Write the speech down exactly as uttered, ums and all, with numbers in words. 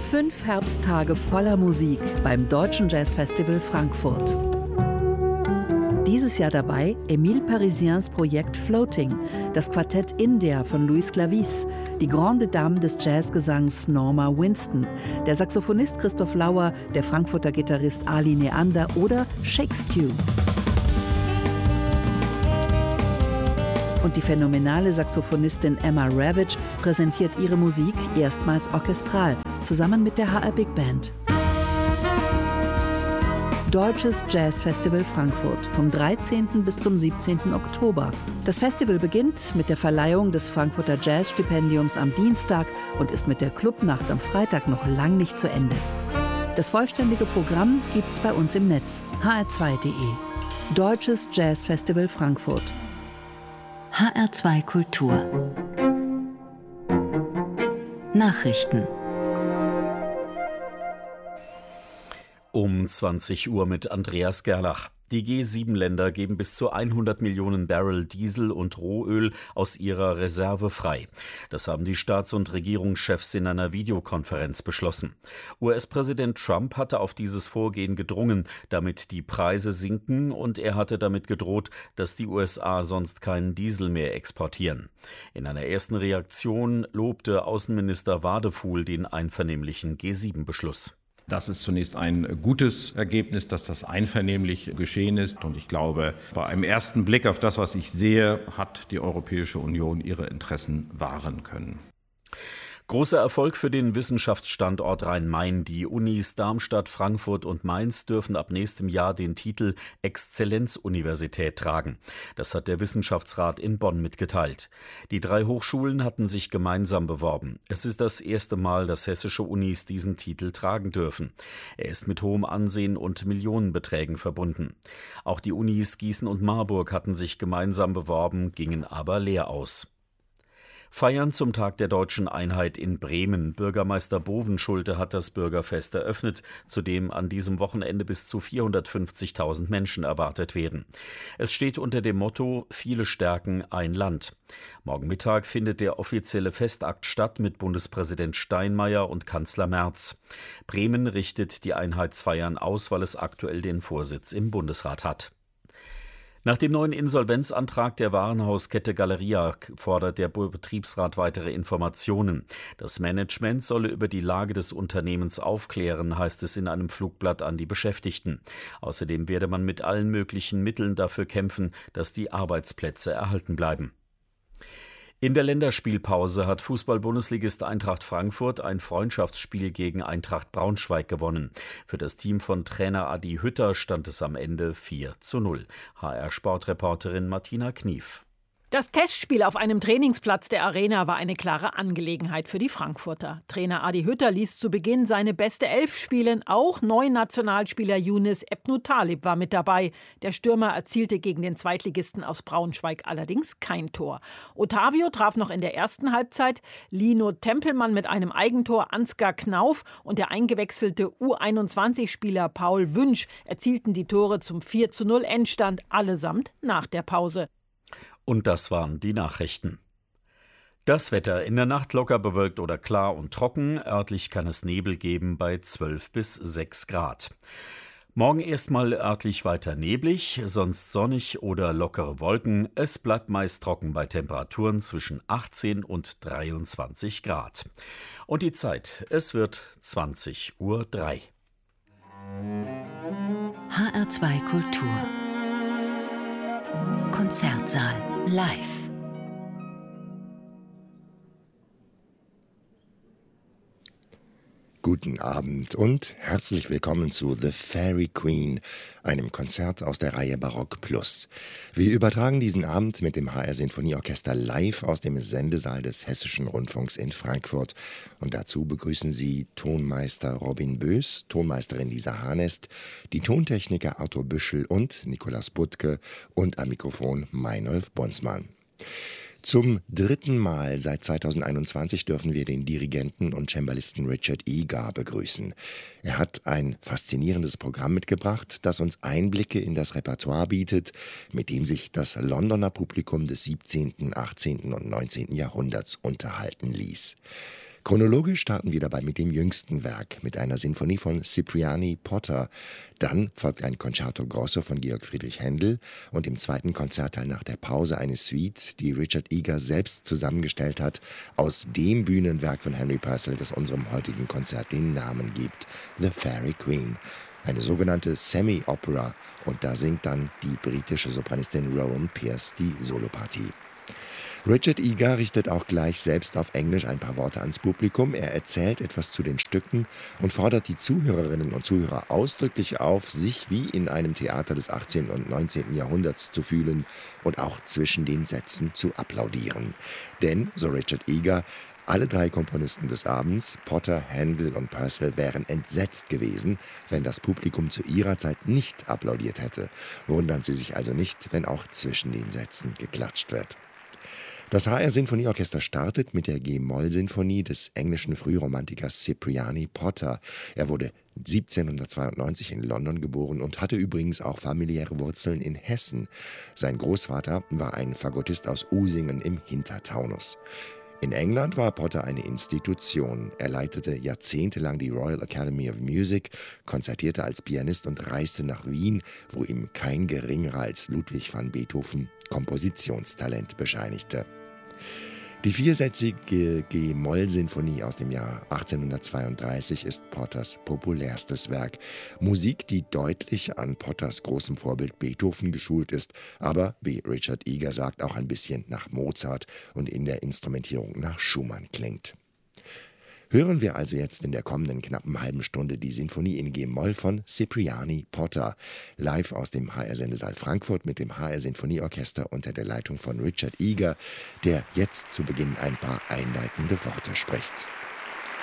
Fünf Herbsttage voller Musik beim Deutschen Jazzfestival Frankfurt. Dieses Jahr dabei Émile Parisiens Projekt Floating, das Quartett India von Luis Clavis, die Grande Dame des Jazzgesangs Norma Winston, der Saxophonist Christoph Lauer, der Frankfurter Gitarrist Ali Neander oder Shake Stew. Und die phänomenale Saxophonistin Emma Ravitch präsentiert ihre Musik erstmals orchestral, zusammen mit der H R Big Band. Deutsches Jazzfestival Frankfurt vom dreizehnten bis zum siebzehnten Oktober. Das Festival beginnt mit der Verleihung des Frankfurter Jazzstipendiums am Dienstag und ist mit der Clubnacht am Freitag noch lang nicht zu Ende. Das vollständige Programm gibt's bei uns im Netz h r zwei punkt d e. Deutsches Jazzfestival Frankfurt. H R zwei Kultur. Nachrichten. Um zwanzig Uhr mit Andreas Gerlach. Die G sieben Länder geben bis zu hundert Millionen Barrel Diesel und Rohöl aus ihrer Reserve frei. Das haben die Staats- und Regierungschefs in einer Videokonferenz beschlossen. U S-Präsident Trump hatte auf dieses Vorgehen gedrungen, damit die Preise sinken, und er hatte damit gedroht, dass die U S A sonst keinen Diesel mehr exportieren. In einer ersten Reaktion lobte Außenminister Wadefuhl den einvernehmlichen G sieben Beschluss. Das ist zunächst ein gutes Ergebnis, dass das einvernehmlich geschehen ist. Und ich glaube, bei einem ersten Blick auf das, was ich sehe, hat die Europäische Union ihre Interessen wahren können. Großer Erfolg für den Wissenschaftsstandort Rhein-Main. Die Unis Darmstadt, Frankfurt und Mainz dürfen ab nächstem Jahr den Titel Exzellenzuniversität tragen. Das hat der Wissenschaftsrat in Bonn mitgeteilt. Die drei Hochschulen hatten sich gemeinsam beworben. Es ist das erste Mal, dass hessische Unis diesen Titel tragen dürfen. Er ist mit hohem Ansehen und Millionenbeträgen verbunden. Auch die Unis Gießen und Marburg hatten sich gemeinsam beworben, gingen aber leer aus. Feiern zum Tag der Deutschen Einheit in Bremen. Bürgermeister Bovenschulte hat das Bürgerfest eröffnet, zu dem an diesem Wochenende bis zu vierhundertfünfzigtausend Menschen erwartet werden. Es steht unter dem Motto „Viele stärken ein Land". Morgen Mittag findet der offizielle Festakt statt mit Bundespräsident Steinmeier und Kanzler Merz. Bremen richtet die Einheitsfeiern aus, weil es aktuell den Vorsitz im Bundesrat hat. Nach dem neuen Insolvenzantrag der Warenhauskette Galeria fordert der Betriebsrat weitere Informationen. Das Management solle über die Lage des Unternehmens aufklären, heißt es in einem Flugblatt an die Beschäftigten. Außerdem werde man mit allen möglichen Mitteln dafür kämpfen, dass die Arbeitsplätze erhalten bleiben. In der Länderspielpause hat Fußball-Bundesligist Eintracht Frankfurt ein Freundschaftsspiel gegen Eintracht Braunschweig gewonnen. Für das Team von Trainer Adi Hütter stand es am Ende vier zu null. H R-Sportreporterin Martina Knief. Das Testspiel auf einem Trainingsplatz der Arena war eine klare Angelegenheit für die Frankfurter. Trainer Adi Hütter ließ zu Beginn seine beste Elf spielen. Auch Neunationalspieler Younes Ebnou-Talib war mit dabei. Der Stürmer erzielte gegen den Zweitligisten aus Braunschweig allerdings kein Tor. Otavio traf noch in der ersten Halbzeit. Lino Tempelmann mit einem Eigentor, Ansgar Knauf und der eingewechselte U einundzwanzig-Spieler Paul Wünsch erzielten die Tore zum vier zu null Endstand, allesamt nach der Pause. Und das waren die Nachrichten. Das Wetter: in der Nacht locker bewölkt oder klar und trocken. Örtlich kann es Nebel geben bei zwölf bis sechs Grad. Morgen erstmal örtlich weiter neblig, sonst sonnig oder lockere Wolken. Es bleibt meist trocken bei Temperaturen zwischen achtzehn und dreiundzwanzig Grad. Und die Zeit: es wird zwanzig Uhr drei. H R zwei Kultur. Konzertsaal live. Guten Abend und herzlich willkommen zu The Fairy Queen, einem Konzert aus der Reihe Barock Plus. Wir übertragen diesen Abend mit dem H R-Sinfonieorchester live aus dem Sendesaal des Hessischen Rundfunks in Frankfurt. Und dazu begrüßen Sie Tonmeister Robin Bös, Tonmeisterin Lisa Harnest, die Tontechniker Arthur Büschel und Nikolaus Butke und am Mikrofon Meinolf Bonsmann. Zum dritten Mal seit zweitausendeinundzwanzig dürfen wir den Dirigenten und Cembalisten Richard Egar begrüßen. Er hat ein faszinierendes Programm mitgebracht, das uns Einblicke in das Repertoire bietet, mit dem sich das Londoner Publikum des siebzehnten, achtzehnten und neunzehnten Jahrhunderts unterhalten ließ. Chronologisch starten wir dabei mit dem jüngsten Werk, mit einer Sinfonie von Cipriani Potter. Dann folgt ein Concerto Grosso von Georg Friedrich Händel und im zweiten Konzertteil nach der Pause eine Suite, die Richard Eager selbst zusammengestellt hat, aus dem Bühnenwerk von Henry Purcell, das unserem heutigen Konzert den Namen gibt, The Fairy Queen. Eine sogenannte Semi-Opera, und da singt dann die britische Sopranistin Rowan Pierce die Solopartie. Richard Eager richtet auch gleich selbst auf Englisch ein paar Worte ans Publikum. Er erzählt etwas zu den Stücken und fordert die Zuhörerinnen und Zuhörer ausdrücklich auf, sich wie in einem Theater des achtzehnten und neunzehnten Jahrhunderts zu fühlen und auch zwischen den Sätzen zu applaudieren. Denn, so Richard Eager, alle drei Komponisten des Abends, Potter, Händel und Purcell, wären entsetzt gewesen, wenn das Publikum zu ihrer Zeit nicht applaudiert hätte. Wundern Sie sich also nicht, wenn auch zwischen den Sätzen geklatscht wird. Das H R-Sinfonieorchester startet mit der G-Moll-Sinfonie des englischen Frühromantikers Cipriani Potter. Er wurde siebzehnhundertzweiundneunzig in London geboren und hatte übrigens auch familiäre Wurzeln in Hessen. Sein Großvater war ein Fagottist aus Usingen im Hintertaunus. In England war Potter eine Institution. Er leitete jahrzehntelang die Royal Academy of Music, konzertierte als Pianist und reiste nach Wien, wo ihm kein geringerer als Ludwig van Beethoven Kompositionstalent bescheinigte. Die viersätzige G-Moll-Sinfonie aus dem Jahr achtzehnhundertzweiunddreißig ist Potters populärstes Werk. Musik, die deutlich an Potters großem Vorbild Beethoven geschult ist, aber, wie Richard Eager sagt, auch ein bisschen nach Mozart und in der Instrumentierung nach Schumann klingt. Hören wir also jetzt in der kommenden knappen halben Stunde die Sinfonie in G-Moll von Cipriani Potter, live aus dem H R-Sendesaal Frankfurt mit dem H R-Sinfonieorchester unter der Leitung von Richard Eager, der jetzt zu Beginn ein paar einleitende Worte spricht.